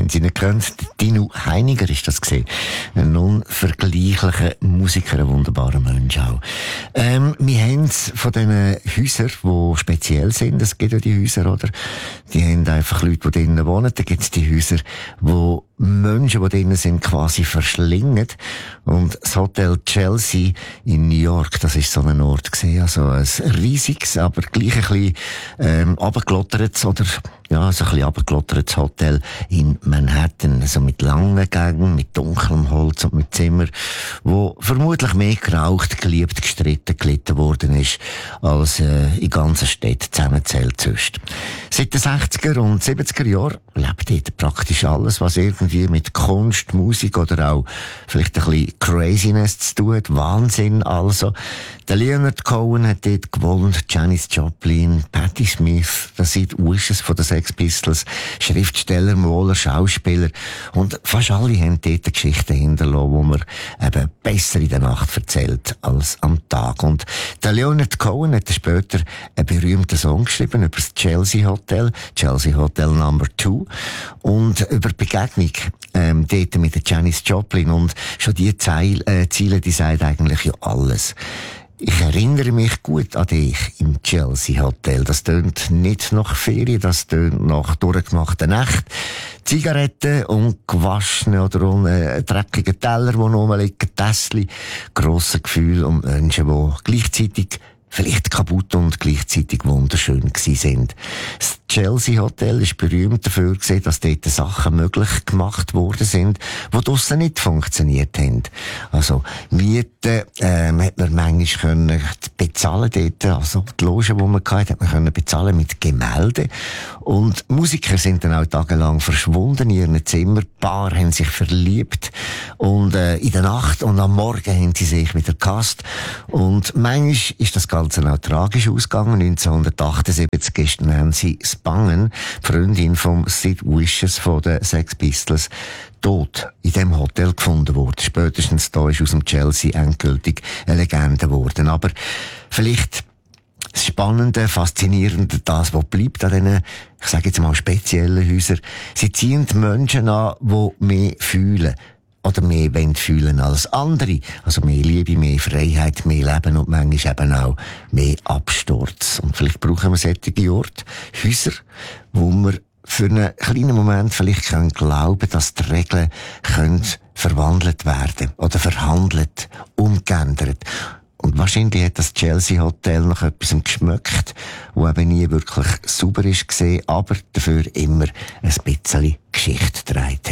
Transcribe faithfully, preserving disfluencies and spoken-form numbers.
wenn Sie nicht können, Dino Heiniger ist das gesehen. Ein unvergleichlicher Musiker, ein wunderbarer Mensch auch. Ähm, wir haben es von diesen Häusern, die speziell sind. Es gibt ja die Häuser, oder? Die haben einfach Leute, die drinnen wohnen. Dann gibt es die Häuser, wo Menschen, die drinnen sind, quasi verschlingen. Und das Hotel Chelsea in New York, das ist so ein Ort gesehen, also ein riesiges, aber gleich ein bisschen ähm, runtergelottertes oder ja, so ein bisschen runtergelottertes Hotel in Manhattan, also mit langen Gängen, mit dunklem Holz und mit Zimmer, wo vermutlich mehr geraucht, geliebt, gestritten, gelitten worden ist, als äh, in ganzen Städten zusammenzählt sonst. Seit den sechziger und siebziger Jahren lebt dort praktisch alles, was irgendwie mit Kunst, Musik oder auch vielleicht ein bisschen Craziness zu tun hat. Wahnsinn also. Der Leonard Cohen hat dort gewohnt, Janis Joplin, Patti Smith, das sind Wishes von den Sex Pistols, Schriftsteller, Maler, Schauspieler und fast alle haben dort Geschichten hinterlassen, die man eben besser in der Nacht erzählt als am Tag. Und der Leonard Cohen hat später einen berühmten Song geschrieben über das Chelsea Hotel, Chelsea Hotel Number Two, und über die Begegnung ähm, dort mit der Janis Joplin. Und schon die Zeile, äh, Ziele, die sagt eigentlich ja alles. Ich erinnere mich gut an dich im Chelsea Hotel. Das tönt nicht nach Ferien, das tönt nach durchgemachten Nächten. Zigaretten und gewaschene oder äh, dreckige Teller, die noch rumliegen, Tässchen, grosse Gefühle und Menschen, die gleichzeitig vielleicht kaputt und gleichzeitig wunderschön gewesen sind. Das Chelsea Hotel ist berühmt dafür gewesen, dass dort Sachen möglich gemacht worden sind, die draussen nicht funktioniert haben. Also, Mieten, ähm, hat man manchmal können bezahlen dort, also die Logen, die man hatte, hat man können bezahlen mit Gemälden. Und Musiker sind dann auch tagelang verschwunden in ihren Zimmern. Paar haben sich verliebt. Und, äh, in der Nacht und am Morgen haben sie sich wieder gehasst. Und manchmal ist das Ganze auch tragisch ausgegangen. neunzehnhundertachtundsiebzig ist Nancy Spangen, die Freundin von Sid Vicious von den Sex Pistols, tot in dem Hotel gefunden worden. Spätestens da ist aus dem Chelsea endgültig eine Legende geworden. Aber vielleicht das Spannende, Faszinierende, das, was bleibt an diesen, ich sage jetzt mal, speziellen Häusern, sie ziehen die Menschen an, die mehr fühlen. Oder mehr wollen fühlen als andere. Also mehr Liebe, mehr Freiheit, mehr Leben und manchmal eben auch mehr Absturz. Und vielleicht brauchen wir solche Orte, Häuser, wo wir für einen kleinen Moment vielleicht können glauben, dass die Regeln können verwandelt werden oder verhandelt, umgeändert. Und wahrscheinlich hat das Chelsea Hotel nach etwas geschmeckt, wo eben nie wirklich sauber ist gesehen, aber dafür immer ein bisschen Geschichte trägt.